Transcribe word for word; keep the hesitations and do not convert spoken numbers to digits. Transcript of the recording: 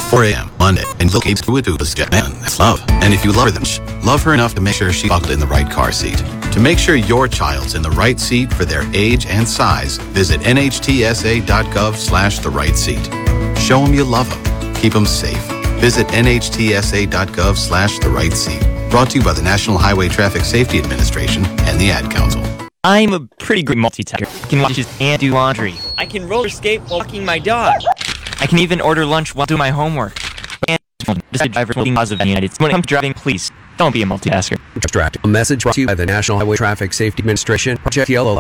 four a m Monday, and look to it to the step man. That's love. And if you love her, then sh- love her enough to make sure she's buckled in the right car seat. To make sure your child's in the right seat for their age and size, visit N H T S A dot gov slash the right seat. Show them you love them. Keep them safe. Visit N H T S A dot gov slash the right seat. Brought to you by the National Highway Traffic Safety Administration and the Ad Council. I'm a pretty great multitasker. I can wash dishes and do laundry. I can roller skate while walking my dog. I can even order lunch while doing my homework. And decide driver leading laws of the United States. When it comes to driving, please don't be a multitasker. Abstract. A message brought to you by the National Highway Traffic Safety Administration, Project Yellow.